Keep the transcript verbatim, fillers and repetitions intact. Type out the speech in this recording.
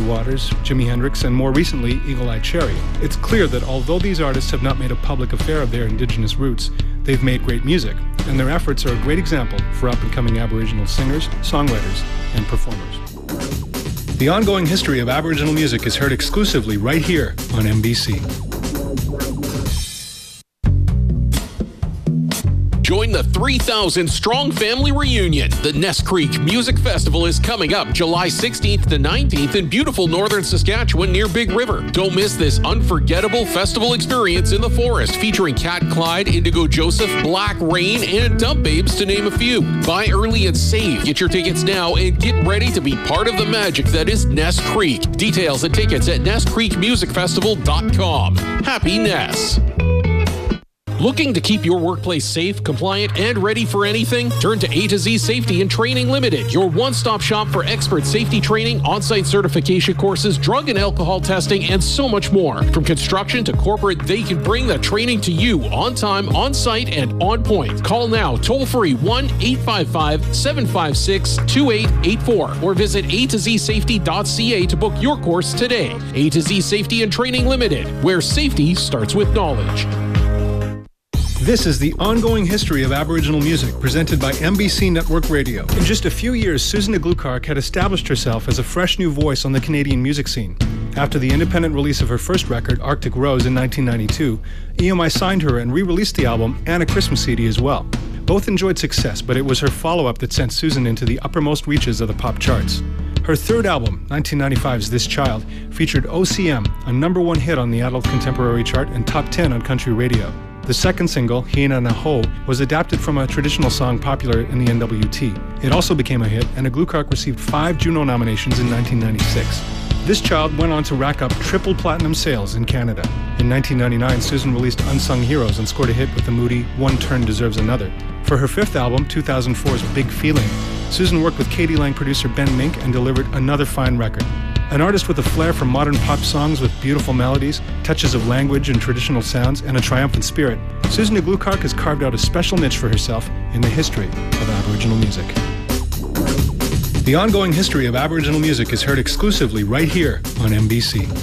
Waters, Jimi Hendrix, and more recently, Eagle Eye Cherry. It's clear that although these artists have not made a public affair of their Indigenous roots, they've made great music, and their efforts are a great example for up-and-coming Aboriginal singers, songwriters, and performers. The ongoing history of Aboriginal music is heard exclusively right here on M B C. Join the three thousand strong family reunion. The Ness Creek Music Festival is coming up July sixteenth to nineteenth in beautiful northern Saskatchewan near Big River. Don't miss this unforgettable festival experience in the forest featuring Cat Clyde, Indigo Joseph, Black Rain, and Dump Babes to name a few. Buy early and save. Get your tickets now and get ready to be part of the magic that is Ness Creek. Details and tickets at ness creek music festival dot com. Happy Ness! Looking to keep your workplace safe, compliant, and ready for anything? Turn to A to Z Safety and Training Limited, your one-stop shop for expert safety training, on-site certification courses, drug and alcohol testing, and so much more. From construction to corporate, they can bring the training to you on time, on site, and on point. Call now, toll-free one eight five five, seven five six, two eight eight four or visit a to z safety dot c a to book your course today. A to Z Safety and Training Limited, where safety starts with knowledge. This is the ongoing history of Aboriginal music, presented by M B C Network Radio. In just a few years, Susan de Gluekark had established herself as a fresh new voice on the Canadian music scene. After the independent release of her first record, Arctic Rose, in nineteen ninety-two, E M I signed her and re-released the album and a Christmas C D as well. Both enjoyed success, but it was her follow-up that sent Susan into the uppermost reaches of the pop charts. Her third album, nineteen ninety-five's This Child, featured O C M, a number one hit on the adult contemporary chart and top ten on country radio. The second single, Hina Na Ho, was adapted from a traditional song popular in the N W T. It also became a hit, and de Gluekark received five Juno nominations in nineteen ninety-six. This Child went on to rack up triple platinum sales in Canada. In nineteen ninety-nine, Susan released Unsung Heroes and scored a hit with the moody One Turn Deserves Another. For her fifth album, two thousand four's Big Feeling, Susan worked with Katie Lang producer Ben Mink and delivered another fine record. An artist with a flair for modern pop songs with beautiful melodies, touches of language and traditional sounds, and a triumphant spirit, Susan de Gluekark has carved out a special niche for herself in the history of Aboriginal music. The ongoing history of Aboriginal music is heard exclusively right here on M B C.